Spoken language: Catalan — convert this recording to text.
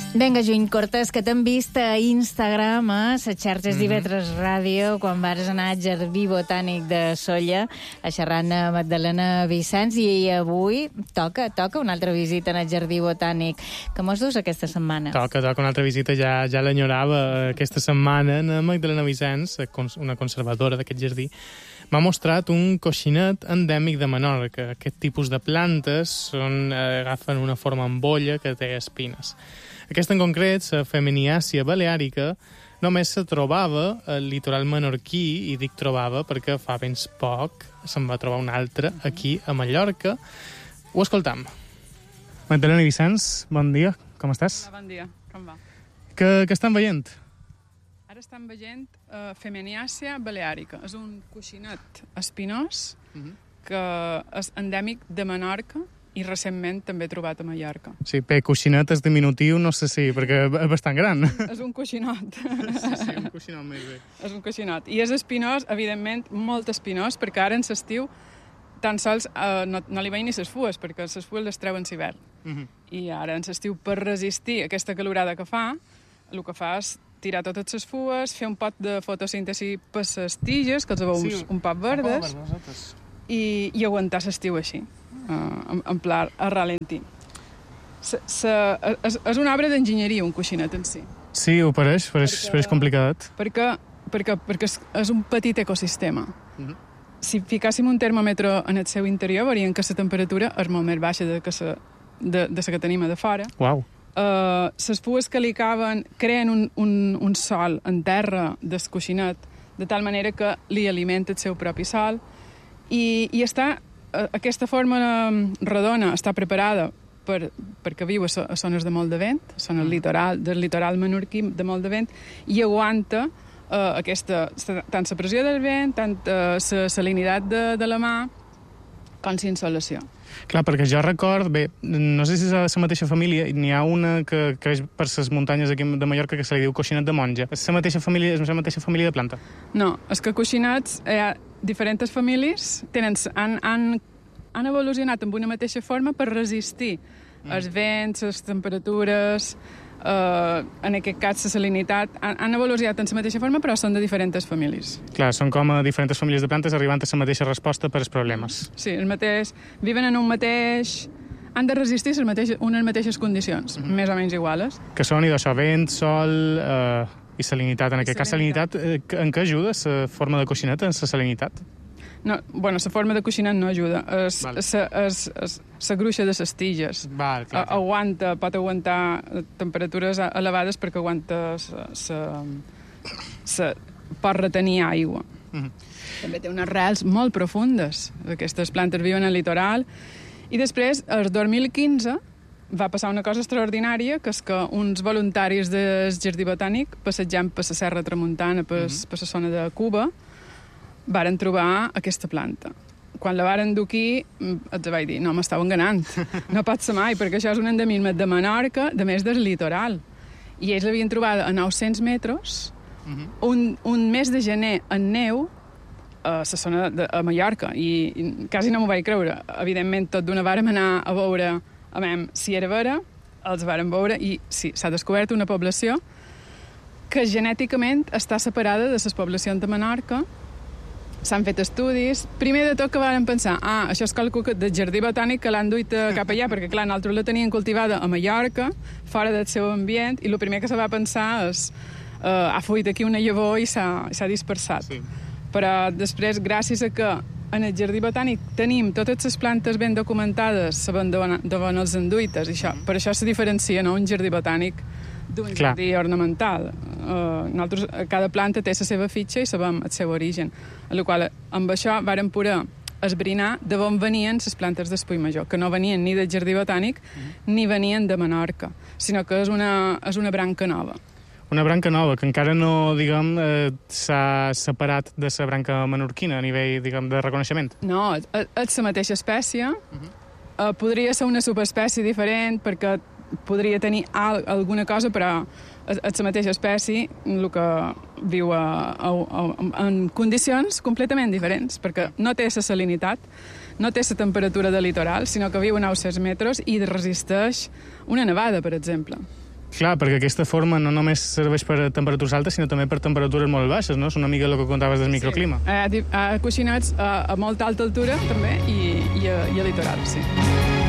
Vinga, Juny Cortés, que t'hem vist a Instagram, a les xarxes d'IV3 Ràdio, quan vas anar al Jardí Botànic de Sóller a xerrar amb Magdalena Vicens, i avui toca una altra visita al Jardí Botànic. Que mos dus aquesta setmana? Toca una altra visita, ja l'enyorava aquesta setmana. Magdalena Vicens, una conservadora d'aquest jardí, m'ha mostrat un coixinet endèmic de Menorca. Aquest tipus de plantes agafen una forma en bolla que té espines. Aquesta en concret, la Feminiàcia baleàrica, només se trobava al litoral menorquí, i dic trobava perquè fa ben poc se'n va trobar una altra aquí a Mallorca. Ho escoltam. Magdalena Vicens, bon dia, com estàs? Bon dia, com va? Què estan veient? Ara estan veient Feminiàcia baleàrica. És un coixinet espinós que és endèmic de Menorca i recentment també trobat a Mallorca. Sí, coixinet és diminutiu, no sé si, perquè és bastant gran. És un coixinot. Sí, un coixinot més bé. És un coixinot. I és espinós, evidentment, molt espinós, perquè ara en l'estiu tan sols no li veiem ni les fues, perquè les fues les treuen l'hivern. I ara en l'estiu, per resistir aquesta calorada que fa, el que fa és tirar totes les fues, fer un pot de fotosíntesi per les tiges, que els veus un poc verdes, i aguantar l'estiu així, en pla a ralentí. És una obra d'enginyeria, un coixinet en si. Sí, ho pareix complicat. Perquè és un petit ecosistema. Si ficàssim un termòmetre en el seu interior, veuríem que la temperatura és molt més baixa de la que tenim a de fora. Uau! Les fues que li caben creen un sol en terra del coixinet, de tal manera que li alimenta el seu propi sol, i aquesta forma redona està preparada perquè viu a zones de molt de vent, són del litoral menorquí de molt de vent, i aguanta tant la pressió del vent, tant la salinitat de la mà, com l'insolació. Clar, perquè jo record, no sé si és de la mateixa família, n'hi ha una que creix per les muntanyes aquí de Mallorca que se li diu coixinet de monja. És la mateixa família de planta? No, és que coixinets, hi ha diferents famílies, han evolucionat amb una mateixa forma per resistir els vents, les temperatures, en aquest cas la salinitat. Han evolucionat en la mateixa forma, però són de diferents famílies. Clar, són com a diferents famílies de plantes arribant a la mateixa resposta per als problemes. Sí, viven en un mateix... Han de resistir unes mateixes condicions, més o menys iguales. Que són, això, vent, sol i salinitat. En aquest cas, salinitat, en què ajuda la forma de coixinet, en la salinitat? No, la forma de coixinet no ajuda. La gruixa de les tiges. Pot aguantar temperatures elevades perquè aguanta pot retenir aigua. També té unes rels molt profundes. Aquestes plantes viuen al litoral. I després, el 2015, va passar una cosa extraordinària, que és que uns voluntaris del Jardí Botànic, passejant per la Serra Tramuntana, per la zona de Cuba, varen trobar aquesta planta. Quan la varen dur aquí, els vaig dir, no, m'estàu enganant. No pot ser mai, perquè això és un endemisme de Menorca, de més del litoral. I ells l'havien trobat a 900 metres, un mes de gener en neu, a la zona de Mallorca, i quasi no m'ho vaig creure. Evidentment, tot d'una vàrem anar a veure si era vera, els vàrem veure, i sí, s'ha descobert una població que genèticament està separada de les poblacions de Menorca. S'han fet estudis. Primer de tot que vàrem pensar, això és quelcom del Jardí Botànic que l'han duit cap allà, perquè clar, nosaltres la tenien cultivada a Mallorca, fora del seu ambient, i el primer que se va pensar és ha fuit aquí una llavor i s'ha dispersat. Sí. Però després, gràcies a que en el Jardí Botànic tenim totes les plantes ben documentades, sabem d'on els enduites, i per això se diferencia, no?, un jardí botànic d'un jardí ornamental. Nosaltres, cada planta té la seva fitxa i sabem el seu origen. En la qual, amb això, vàrem poder esbrinar d'on venien les plantes d'Espull Major, que no venien ni del Jardí Botànic ni venien de Menorca, sinó que és una branca nova. Una branca nova, que encara no, s'ha separat de la branca menorquina a nivell, de reconeixement. No, és la mateixa espècie. Podria ser una subespècie diferent, perquè podria tenir alguna cosa, però és la mateixa espècie, el que viu en condicions completament diferents, perquè no té la salinitat, no té la temperatura de litoral, sinó que viu a 900 metres i resisteix una nevada, per exemple. Clar, perquè aquesta forma no només serveix per a temperatures altes, sinó també per temperatures molt baixes, no? És una mica el que contaves del microclima. Sí. Coixinets a molta alta altura, també, i a litoral, sí.